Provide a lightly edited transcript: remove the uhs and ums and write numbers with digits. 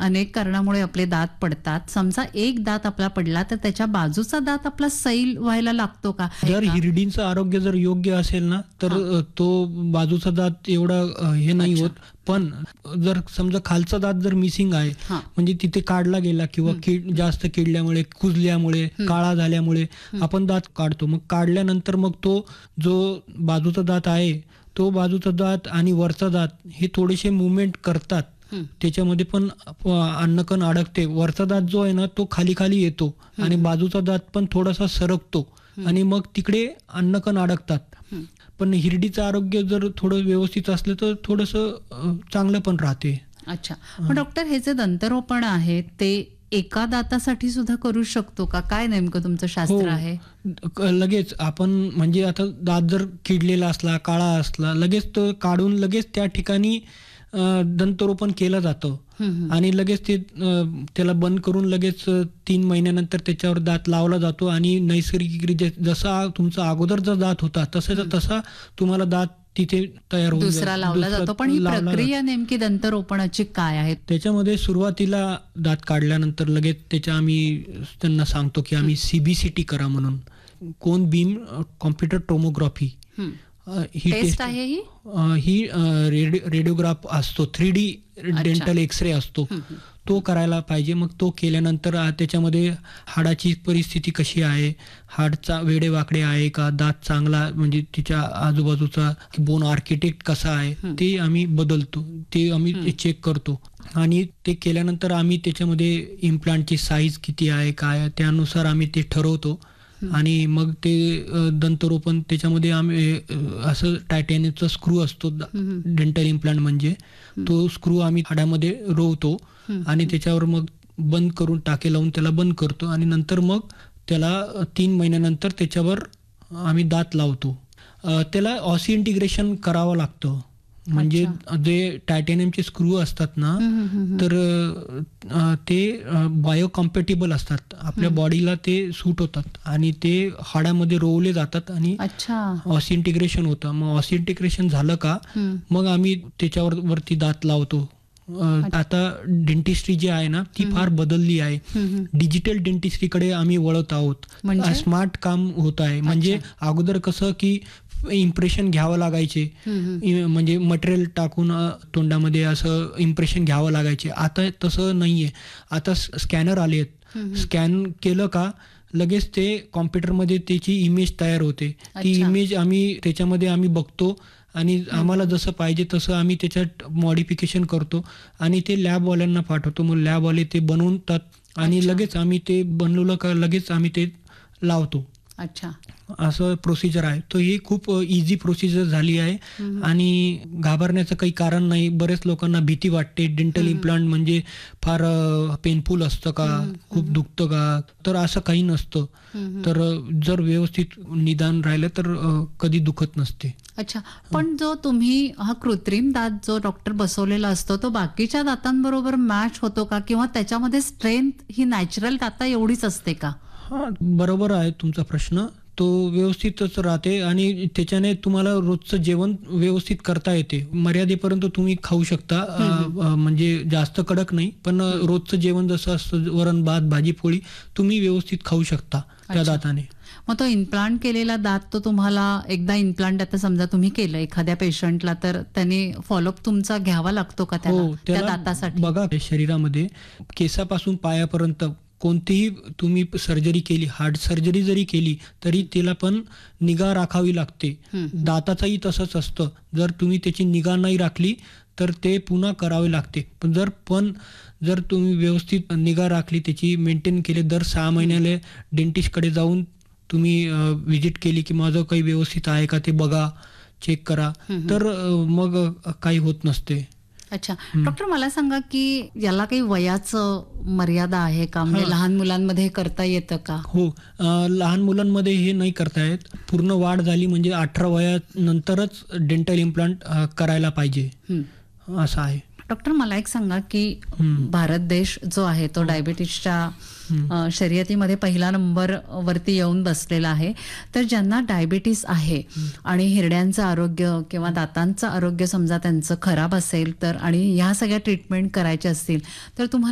अनेक कारणामुळे आपले दात पडतात. समजा एक दात आपला पडला तर त्याच्या बाजूचा दात आपला सैल व्हायला लागतो का? जर हिरडींचं आरोग्य जर योग्य असेल ना तर तो बाजूचा दात एवढा हे नाही होत. पण जर समजा खालचा दात जर मिसिंग आहे म्हणजे तिथे काढला गेला किंवा जास्त किडल्यामुळे, कुजल्यामुळे, काळा झाल्यामुळे आपण दात काढतो. मग काढल्यानंतर मग तो जो बाजूचा दात आहे तो बाजूचा दात आणि वरचा दात हे थोडेसे मुवमेंट करतात. त्याच्यामध्ये पण अन्नकण अडकते. वरचा दात जो आहे ना तो खाली खाली येतो आणि बाजूचा दात पण थोडासा सरकतो आणि मग तिकडे अन्नकण अडकतात. पण हिरडीचं आरोग्य जर थोडं व्यवस्थित असलं तर थोडंसं चांगलं पण राहते. अच्छा. मग डॉक्टर हे जे दंतरोपण आहे ते एका दातासाठी सुद्धा करू शकतो का? काय नेमकं तुमचं शास्त्र आहे? लगेच आपण म्हणजे आता दात जर किडलेला असला, काळा असला, लगेच तो काढून लगेच त्या ठिकाणी दंतरोपण केलं जातं आणि लगेच ते त्याला बंद करून लगेच 3 महिन्यानंतर त्याच्यावर दात लावला जातो आणि नैसर्गिक जसा तुमचा अगोदरचा दात होता तसा तुम्हाला दात तिथे तयार होऊन दुसरा लावला जातो. पण ही प्रक्रिया नेमकी दंतरोपणाची काय आहे? त्याच्यामध्ये सुरुवातीला दात काढल्यानंतर लगेच आम्ही त्यांना सांगतो की आम्ही CBCT करा म्हणून, कोन बीम कॉम्प्युटर टोमोग्राफी ही टेस्ट आहे. ही रेडिओग्राफ असतो, 3D डेंटल एक्सरे असतो, तो करायला पाहिजे. मग तो केल्यानंतर त्याच्यामध्ये हाडाची परिस्थिती कशी आहे, हाडचा वेडेवाकडे आहे का, दात चांगला म्हणजे तिच्या आजूबाजूचा बोन आर्किटेक्ट कसा आहे ते आम्ही बदलतो, ते आम्ही चेक करतो. आणि ते केल्यानंतर आम्ही त्याच्यामध्ये इम्प्लांटची साईज किती आहे काय त्यानुसार आम्ही ते ठरवतो. आणि मग ते दंतरोपण त्याच्यामध्ये आम्ही असं टायटॅनियमचा स्क्रू असतो डेंटल इम्प्लांट म्हणजे, तो स्क्रू आम्ही हाडामध्ये रोवतो आणि त्याच्यावर मग बंद करून टाके लावून त्याला बंद करतो आणि नंतर मग त्याला 3 महिन्यानंतर त्याच्यावर आम्ही दात लावतो. त्याला ऑसिएंटिग्रेशन करावं लागतं. म्हणजे जे टायटॅनियमचे स्क्रू असतात ना तर ते बायोकॉम्पॅटिबल असतात, आपल्या बॉडीला ते सूट होतात आणि ते हाडामध्ये रोवले जातात आणि ऑसिएंटिग्रेशन होतं. मग ऑसिएंटिग्रेशन झालं का मग आम्ही त्याच्यावर वरती दात लावतो. आता डेंटिस्ट्री जी आहे ना ती फार बदलली आहे. डिजिटल डेंटिस्ट्रीकडे आम्ही वळत आहोत. स्मार्ट काम होत आहे. म्हणजे अगोदर कसं की इम्प्रेशन घ्यावं लागायचे, म्हणजे मटेरियल टाकून तोंडामध्ये असं इम्प्रेशन घ्यावं लागायचे. आता तसं नाहीये. आता स्कॅनर आले आहेत. स्कॅन केलं का लगेच ते कॉम्प्युटरमध्ये त्याची इमेज तयार होते. ती इमेज त्याच्यामध्ये आम्ही बघतो आणि आम्हाला जसं पाहिजे तसं आम्ही त्याच्यात मॉडिफिकेशन करतो आणि ते लॅबवाल्यांना पाठवतो. मग लॅबवाले ते बनवतात आणि लगेच आम्ही ते बनवलं का लगेच आम्ही ते लावतो. अच्छा, असं प्रोसिजर आहे. तर ही खूप इझी प्रोसिजर झाली आहे आणि घाबरण्याचं काही कारण नाही. बरेच लोकांना भीती वाटते, डेंटल इम्प्लांट म्हणजे फार पेनफुल असतं का, खूप दुखतं का, तर असं काही नसतं. तर जर व्यवस्थित निदान राहिलं तर कधी दुखत नसते. अच्छा, पण जो तुम्ही हा कृत्रिम दात जो डॉक्टर बसवलेला असतो तो बाकीच्या दातांबरोबर मॅच होतो का, किंवा त्याच्यामध्ये स्ट्रेंथ ही नॅचरल दाता एवढीच असते का? बरोबर आहे तुमचा प्रश्न. तो व्यवस्थितच राहते आणि त्याच्याने तुम्हाला रोजचं जेवण व्यवस्थित करता येते. मर्यादेपर्यंत तुम्ही खाऊ शकता, म्हणजे जास्त कडक नाही, पण रोजचं जेवण जसं असतं वरण भात भाजी पोळी तुम्ही व्यवस्थित खाऊ शकता त्या दाताने. मग तो इम्प्लांट केलेला दात तो तुम्हाला एकदा इम्प्लांट आता समजा तुम्ही केलं एखाद्या पेशंटला तर त्याने फॉलोअप तुमचा घ्यावा लागतो का त्या दातासाठी? बघा, शरीरामध्ये केसापासून पायापर्यंत कोणतीही तुम्ही सर्जरी केली, हार्ट सर्जरी जरी केली तरी तिला पण निगा राखावी लागते. दाताचंही तसंच असतं. जर तुम्ही त्याची निगा नाही राखली तर ते पुन्हा करावे लागते. पण जर तुम्ही व्यवस्थित निगा राखली, त्याची मेंटेन केली, दर 6 महिन्याला डेंटिस्टकडे जाऊन तुम्ही व्हिजिट केली की माझं काही व्यवस्थित आहे का ते बघा, चेक करा, तर मग काही होत नसते. अच्छा, डॉक्टर मला सांगा की याला काही वयाचं मर्यादा आहे का? म्हणजे लहान मुलांमध्ये करता येतं का? हो, लहान मुलांमध्ये हे नाही करता येत. पूर्ण वाढ झाली म्हणजे 18 वयानंतरच डेंटल इम्प्लांट करायला पाहिजे, असं आहे. डॉक्टर मला एक सांगा की भारत देश जो आहे तो डायबिटीसच्या शर्यतीमध्ये पहिला नंबर वरती येऊन बसलेला आहे. तर ज्यांना डायबिटीस आहे आणि हिरड्यांचं आरोग्य किंवा दातांचं आरोग्य समजा त्यांचं खराब असेल तर आणि ह्या सगळ्या ट्रीटमेंट करायच्या असतील तर तुम्हाला